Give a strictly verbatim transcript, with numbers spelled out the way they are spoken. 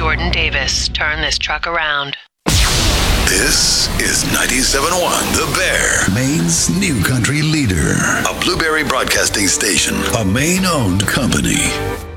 Jordan Davis turn this truck around. This is ninety-seven point one The Bear, Maine's new country leader. A Blueberry Broadcasting Station, a Maine-owned company.